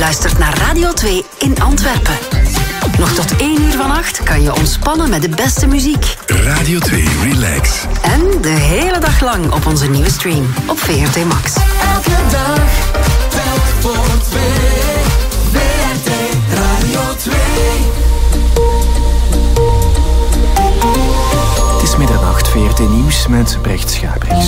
luistert naar Radio 2 in Antwerpen. Nog tot 1 uur vannacht kan je ontspannen met de beste muziek. Radio 2 Relax. En de hele dag lang op onze nieuwe stream op VRT Max. Elke dag, telk voor 2. VRT Radio 2. Het is middernacht, VRT Nieuws met Brecht Schaaprijs.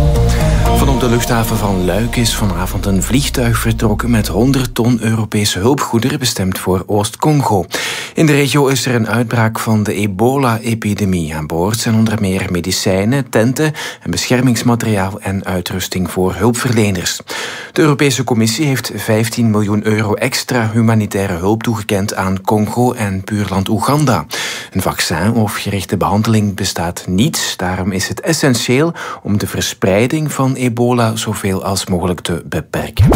Vanop de luchthaven van Luik is vanavond een vliegtuig vertrokken met 100 ton Europese hulpgoederen bestemd voor Oost-Congo. In de regio is er een uitbraak van de ebola-epidemie. Aan boord zijn onder meer medicijnen, tenten en beschermingsmateriaal en uitrusting voor hulpverleners. De Europese Commissie heeft 15 miljoen euro extra humanitaire hulp toegekend aan Congo en buurland Oeganda. Een vaccin of gerichte behandeling bestaat niet. Daarom is het essentieel om de verspreiding van ebola zoveel als mogelijk te beperken.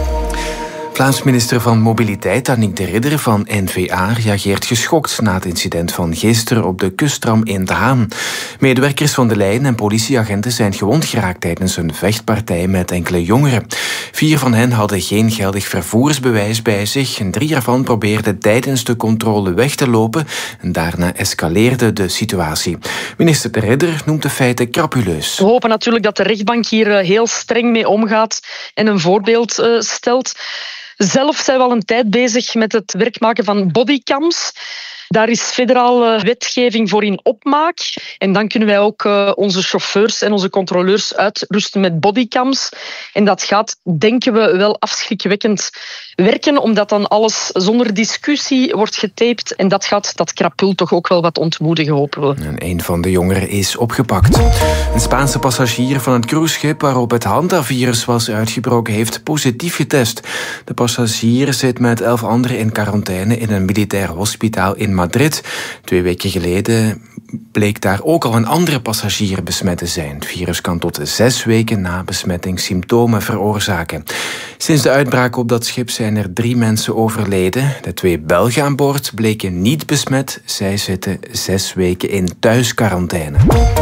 Vlaams minister van Mobiliteit Annick de Ridder van N-VA reageert geschokt na het incident van gisteren op de kusttram in De Haan. Medewerkers van de lijn en politieagenten zijn gewond geraakt tijdens een vechtpartij met enkele jongeren. 4 van hen hadden geen geldig vervoersbewijs bij zich en 3 ervan probeerden tijdens de controle weg te lopen en daarna escaleerde de situatie. Minister de Ridder noemt de feiten crapuleus. We hopen natuurlijk dat de rechtbank hier heel streng mee omgaat en een voorbeeld stelt. Zelf zijn we al een tijd bezig met het werk maken van bodycams. Daar is federale wetgeving voor in opmaak. En dan kunnen wij ook onze chauffeurs en onze controleurs uitrusten met bodycams. En dat gaat, denken we, wel afschrikwekkend werken, omdat dan alles zonder discussie wordt getaped. En dat krapul toch ook wel wat ontmoedigen, hopen we. En een van de jongeren is opgepakt. Een Spaanse passagier van het cruiseschip waarop het Hantavirus was uitgebroken heeft positief getest. De passagier zit met 11 anderen in quarantaine in een militair hospitaal in Madrid. 2 weken geleden bleek daar ook al een andere passagier besmet te zijn. Het virus kan tot 6 weken na besmetting symptomen veroorzaken. Sinds de uitbraak op dat schip zijn er 3 mensen overleden. De 2 Belgen aan boord bleken niet besmet. Zij zitten 6 weken in thuisquarantaine.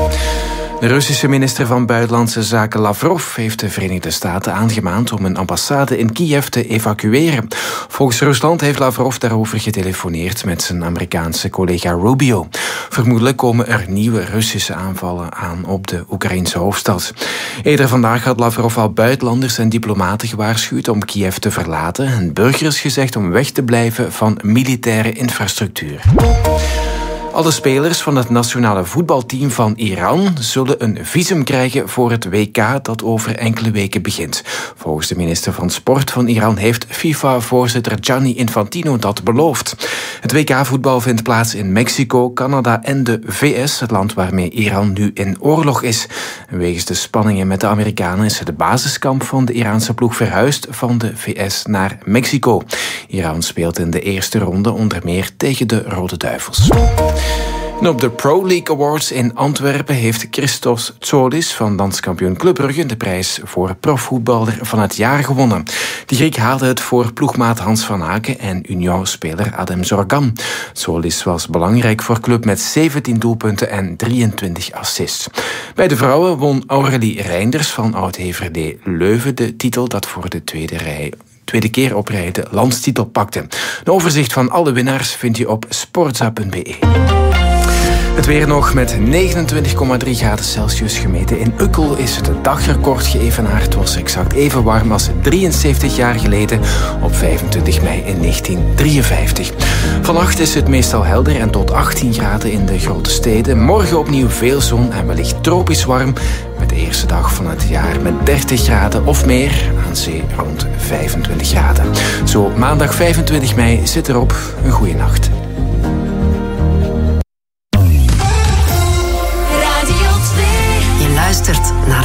De Russische minister van Buitenlandse Zaken Lavrov heeft de Verenigde Staten aangemaand om een ambassade in Kiev te evacueren. Volgens Rusland heeft Lavrov daarover getelefoneerd met zijn Amerikaanse collega Rubio. Vermoedelijk komen er nieuwe Russische aanvallen aan op de Oekraïnse hoofdstad. Eerder vandaag had Lavrov al buitenlanders en diplomaten gewaarschuwd om Kiev te verlaten en burgers gezegd om weg te blijven van militaire infrastructuur. Alle spelers van het nationale voetbalteam van Iran zullen een visum krijgen voor het WK dat over enkele weken begint. Volgens de minister van Sport van Iran heeft FIFA-voorzitter Gianni Infantino dat beloofd. Het WK-voetbal vindt plaats in Mexico, Canada en de VS, het land waarmee Iran nu in oorlog is. En wegens de spanningen met de Amerikanen is de basiskamp van de Iraanse ploeg verhuisd van de VS naar Mexico. Iran speelt in de eerste ronde onder meer tegen de Rode Duivels. En op de Pro League Awards in Antwerpen heeft Christos Tsolis van landskampioen Club Brugge de prijs voor profvoetballer van het jaar gewonnen. De Griek haalde het voor ploegmaat Hans van Aken en Union-speler Adem Zorgan. Tsolis was belangrijk voor club met 17 doelpunten en 23 assists. Bij de vrouwen won Aurélie Reinders van Oud-Heverlee Leuven de titel dat voor de tweede keer op rij de landstitel pakte. Een overzicht van alle winnaars vind je op sportza.be. Het weer nog met 29,3 graden Celsius gemeten. In Ukkel is het dagrecord geëvenaard. Het was exact even warm als 73 jaar geleden op 25 mei in 1953. Vannacht is het meestal helder en tot 18 graden in de grote steden. Morgen opnieuw veel zon en wellicht tropisch warm. Met de eerste dag van het jaar met 30 graden of meer. Aan zee rond 25 graden. Zo maandag 25 mei zit erop. Een goeie nacht.